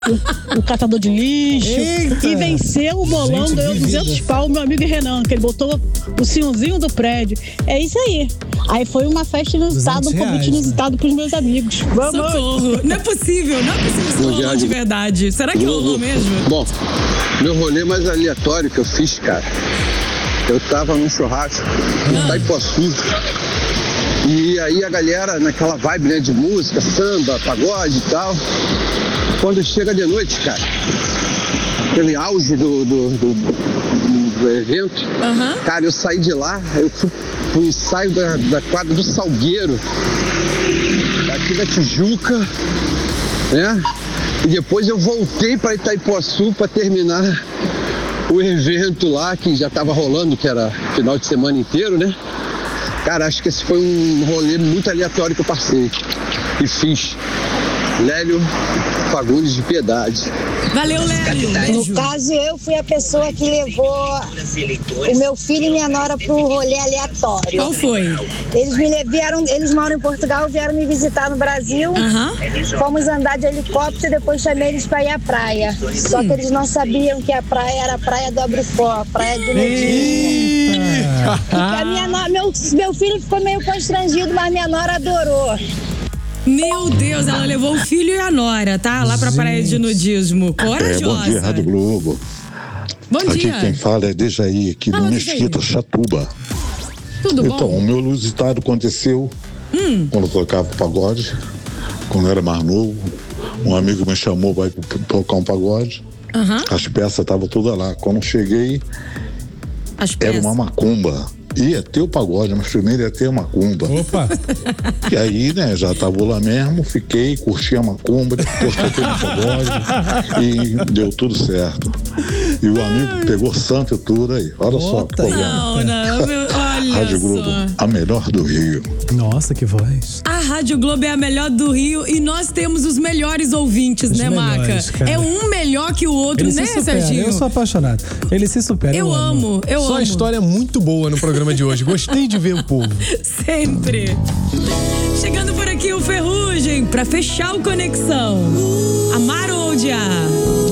o catador de lixo. Eita. E venceu o bolão, Gente, ganhou vivida. 200 pau, meu amigo Renan, que ele botou o senhorzinho do prédio. É isso aí. Aí foi uma festa inusitada, um convite inusitado pros meus amigos. Vamos! Socorro. Não é possível isso rolou de verdade. Será que rolou mesmo? Bom, meu rolê mais aleatório que eu fiz, cara, eu tava num churrasco em Itaipuaçu. E aí a galera, naquela vibe, né, de música, samba, pagode e tal. Quando chega de noite, cara, aquele auge do evento, cara, eu saí de lá, eu fui pro ensaio da quadra do Salgueiro, aqui da Tijuca, né? E depois eu voltei para Itaipuaçu para terminar o evento lá, que já estava rolando, que era final de semana inteiro, né? Cara, acho que esse foi um rolê muito aleatório que eu passei e fiz. Lélio Fagundes de Piedade. Valeu, Lélio. No caso, eu fui a pessoa que levou o meu filho e minha nora pro rolê aleatório. Qual foi? Eles moram em Portugal, vieram me visitar no Brasil. Fomos andar de helicóptero e depois chamei eles pra ir à praia. Só que eles não sabiam que a praia era a praia do Abrifó, a praia do nudismo. Meu filho ficou meio constrangido, mas minha nora adorou. Meu Deus, ela levou o filho e a nora, tá? Lá pra praia de nudismo. Corajosa. Bom dia, Rádio Globo. Bom Aqui dia. quem fala é Dejaí, aqui do Mesquita, Chatuba. Tudo bom? Então, o meu inusitado aconteceu quando eu tocava pagode, quando eu era mais novo. Um amigo me chamou para tocar um pagode. As peças estavam todas lá. Quando eu cheguei, era uma macumba. Ia ter o pagode, mas primeiro ia ter a macumba. Opa! E aí, né, já tava lá mesmo, fiquei, curti a macumba, depois toquei no pagode e deu tudo certo. E o amigo pegou santo e tudo aí. Olha só que problema. Olha Rádio Globo, a melhor do Rio. Nossa, que voz. A Rádio Globo é a melhor do Rio e nós temos os melhores ouvintes, né, melhores, Maca? cara. É um melhor que o outro, Ele né, se supera. Serginho? Eu sou apaixonado. Ele se supera. Eu amo. Só história muito boa no programa de hoje. Gostei de ver o povo. Sempre. Chegando por aqui o Ferrugem pra fechar o Conexão. Amar ou odiar?